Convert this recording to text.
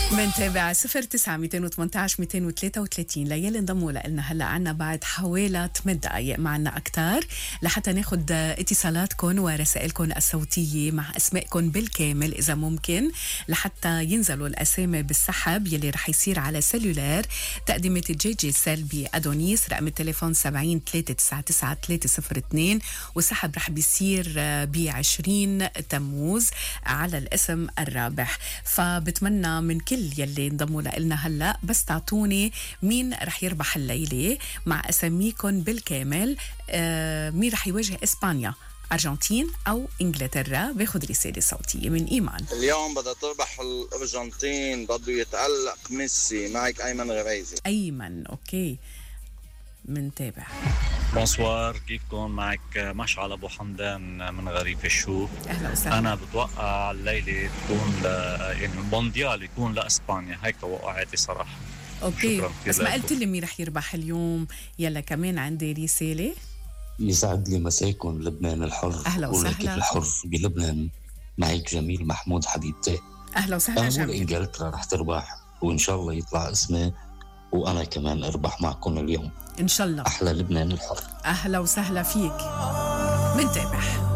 منتابع 09-218-233 ليالي انضموا لنا هلا عنا بعد حوالي 8 دقائق معنا أكتر لحتى ناخد اتصالاتكم ورسائلكم الصوتية مع أسمائكم بالكامل إذا ممكن لحتى ينزلوا الأسامي بالسحب يلي رح يصير على سيلولار تقدمة جي سيل بأدونيس رقم التليفون 70-399-302 والسحب رح بيصير ب20 تموز على الاسم الرابح. فبتمنى من كل يلي انضموا لنا هلا بس تعطوني مين رح يربح الليله مع اساميكم بالكامل. مين رح يواجه اسبانيا، أرجنتين أو إنجلترا؟ باخد رسالة صوتية من إيمان. اليوم بدها تربح الأرجنتين، بده يتألق ميسي. معك أيمن غريزي. أيمن أوكي منتابع. بونسوار، كيفكم؟ معك مشعل أبو حمدان من غريف الشوق. أهلا وسهلا. أنا بتوقع الليلة تكون يعني المونديال يكون لإسبانيا، هيك توقعاتي صراحة. أوكي بس ما قلت لي مين رح يربح اليوم. يلا كمان عندي رسالة. يسعد لي مساكن لبنان الحر. أهلا وسهلا. الحر بلبنان. معك جميل محمود حبيبتي. أهلا وسهلا جميل. إنجلترا رح تربح وإن شاء الله يطلع اسمي وأنا كمان أربح معكم اليوم إن شاء الله. أحلى لبنان الحر. أهلا وسهلا فيك. منتابع.